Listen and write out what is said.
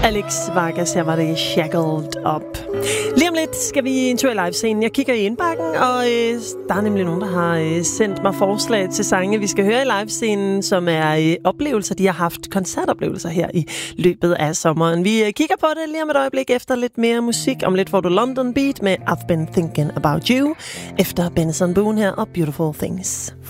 Alex Vargas, her var det Shackled Up. Lige om lidt skal vi en tur i livescenen. Jeg kigger i indbakken, og der er nemlig nogen, der har sendt mig forslag til sange, vi skal høre i livescenen, som er oplevelser. De har haft koncertoplevelser her i løbet af sommeren. Vi kigger på det lige om et øjeblik efter lidt mere musik. Om lidt får du London Beat med I've Been Thinking About You, efter Benson Boone her og Beautiful Things.